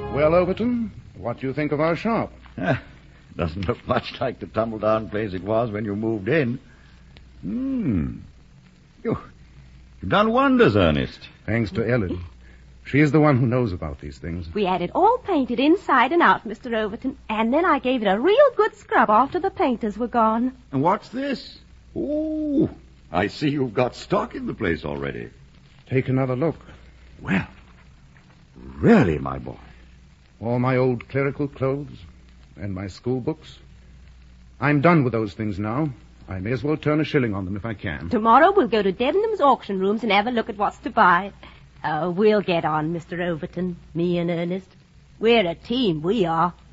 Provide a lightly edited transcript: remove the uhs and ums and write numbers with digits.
Well, Overton, what do you think of our shop? Doesn't look much like the tumble-down place it was when you moved in. You've done wonders, Ernest. Thanks to Ellen. She is the one who knows about these things. We had it all painted inside and out, Mr. Overton, and then I gave it a real good scrub after the painters were gone. And what's this? Oh, I see you've got stock in the place already. Take another look. Well, really, my boy. All my old clerical clothes and my school books. I'm done with those things now. I may as well turn a shilling on them if I can. Tomorrow we'll go to Debenham's auction rooms and have a look at what's to buy. Oh, we'll get on, Mr. Overton, me and Ernest. We're a team, we are.